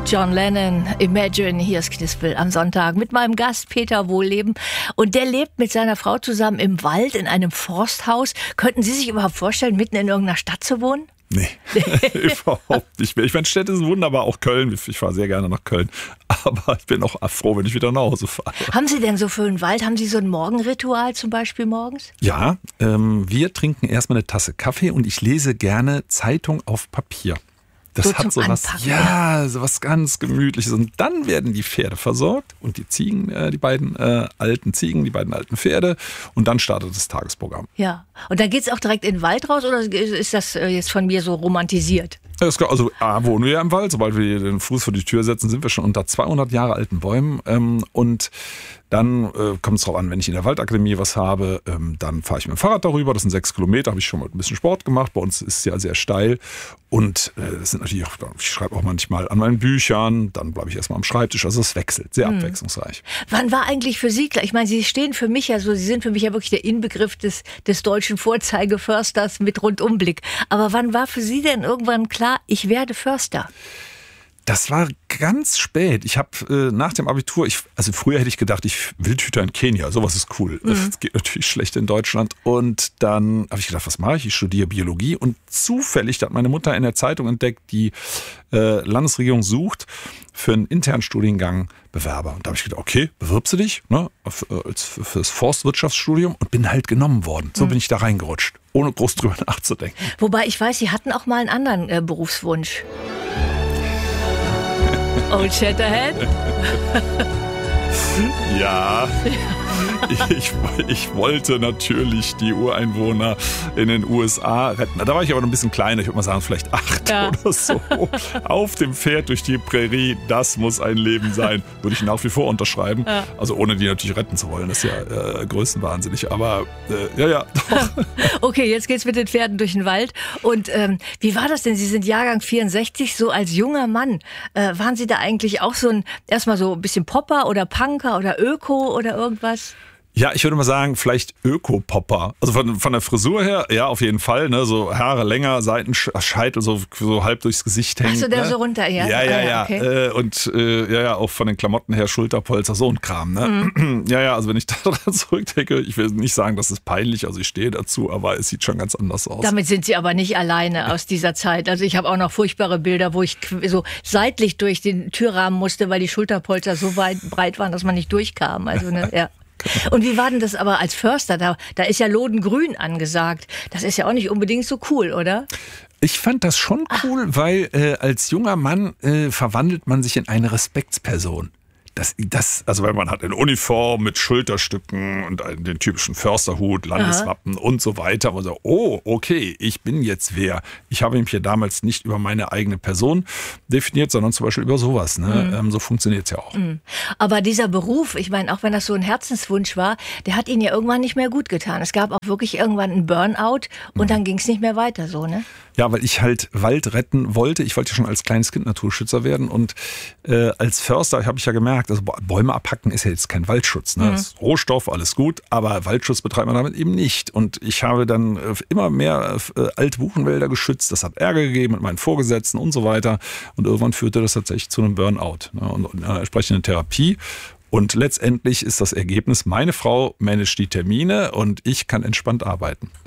John Lennon, Imagine, hier ist Knispel am Sonntag mit meinem Gast Peter Wohlleben. Und der lebt mit seiner Frau zusammen im Wald in einem Forsthaus. Könnten Sie sich überhaupt vorstellen, mitten in irgendeiner Stadt zu wohnen? Nee, überhaupt nicht mehr. Ich meine, Städte sind wunderbar, auch Köln. Ich fahre sehr gerne nach Köln. Aber ich bin auch froh, wenn ich wieder nach Hause fahre. Haben Sie denn so für den Wald, haben Sie so ein Morgenritual zum Beispiel morgens? Ja, wir trinken erstmal eine Tasse Kaffee und ich lese gerne Zeitung auf Papier. Das So hat so was, Anpacken, ja, so was ganz Gemütliches. Und dann werden die Pferde versorgt und die Ziegen, die beiden alten Ziegen, die beiden alten Pferde. Und dann startet das Tagesprogramm. Ja. Und dann geht's auch direkt in den Wald raus oder ist das jetzt von mir so romantisiert? Also wohnen wir ja im Wald. Sobald wir den Fuß vor die Tür setzen, sind wir schon unter 200 Jahre alten Bäumen. Und dann kommt es drauf an, wenn ich in der Waldakademie was habe, dann fahre ich mit dem Fahrrad darüber. Das sind 6 Kilometer, habe ich schon mal ein bisschen Sport gemacht. Bei uns ist es ja sehr steil. Und das sind natürlich auch, ich schreibe auch manchmal an meinen Büchern, dann bleibe ich erstmal am Schreibtisch. Also es wechselt, sehr abwechslungsreich. Wann war eigentlich für Sie klar? Ich meine, Sie stehen für mich ja so, Sie sind für mich ja wirklich der Inbegriff des deutschen Vorzeigeförsters mit Rundumblick. Aber wann war für Sie denn irgendwann klar, ich werde Förster? Das war ganz spät. Ich habe nach dem Abitur, also früher hätte ich gedacht, ich Wildhüter in Kenia, sowas ist cool. Das geht natürlich schlecht in Deutschland. Und dann habe ich gedacht, was mache ich? Ich studiere Biologie. Und zufällig hat meine Mutter in der Zeitung entdeckt, die Landesregierung sucht für einen internen Studiengang Bewerber. Und da habe ich gedacht, okay, bewirbst du dich fürs Forstwirtschaftsstudium und bin halt genommen worden. So bin ich da reingerutscht, ohne groß drüber nachzudenken. Wobei ich weiß, Sie hatten auch mal einen anderen Berufswunsch. Old Shatterhand? Ja, ich wollte natürlich die Ureinwohner in den USA retten. Da war ich aber noch ein bisschen kleiner, ich würde mal sagen vielleicht 8 oder so. Auf dem Pferd durch die Prärie, das muss ein Leben sein. Würde ich nach wie vor unterschreiben. Ja. Also ohne die natürlich retten zu wollen, das ist ja größenwahnsinnig. Aber ja, doch. Okay, jetzt geht's mit den Pferden durch den Wald. Und wie war das denn? Sie sind Jahrgang 64, so als junger Mann. Waren Sie da eigentlich auch erstmal so ein bisschen Popper oder Punker oder Öko oder irgendwas? Ja, ich würde mal sagen, vielleicht Öko-Popper. Also von der Frisur her, ja, auf jeden Fall. Ne? So Haare länger, Seitenscheitel so halb durchs Gesicht hängen. Ach so, der ne? so runter, ja. Ja. Okay. Und auch von den Klamotten her Schulterpolster, so ein Kram. Ne? Ja, also wenn ich daran zurückdenke, ich will nicht sagen, das ist peinlich, also ich stehe dazu, aber es sieit schon ganz anders aus. Damit sind Sie aber nicht alleine aus dieser Zeit. Also ich habe auch noch furchtbare Bilder, wo ich so seitlich durch den Türrahmen musste, weil die Schulterpolster so breit waren, dass man nicht durchkam. Also, ne, ja. Und wie war denn das aber als Förster? Da ist ja Lodengrün angesagt. Das ist ja auch nicht unbedingt so cool, oder? Ich fand das schon cool, weil als junger Mann verwandelt man sich in eine Respektsperson. Also weil man hat eine Uniform mit Schulterstücken und den typischen Försterhut, Landeswappen und so weiter. Und so, oh, okay, ich bin jetzt wer. Ich habe mich hier damals nicht über meine eigene Person definiert, sondern zum Beispiel über sowas. Ne? So funktioniert es ja auch. Aber dieser Beruf, ich meine, auch wenn das so ein Herzenswunsch war, der hat Ihnen ja irgendwann nicht mehr gut getan. Es gab auch wirklich irgendwann einen Burnout und dann ging es nicht mehr weiter so, ne? Ja, weil ich halt Wald retten wollte. Ich wollte ja schon als kleines Kind Naturschützer werden und als Förster habe ich ja gemerkt, also Bäume abhacken ist ja jetzt kein Waldschutz. Ne? Das ist Rohstoff, alles gut, aber Waldschutz betreibt man damit eben nicht. Und ich habe dann immer mehr alte Buchenwälder geschützt. Das hat Ärger gegeben mit meinen Vorgesetzten und so weiter. Und irgendwann führte das tatsächlich zu einem Burnout, ne? Und entsprechende Therapie. Und letztendlich ist das Ergebnis, meine Frau managt die Termine und ich kann entspannt arbeiten.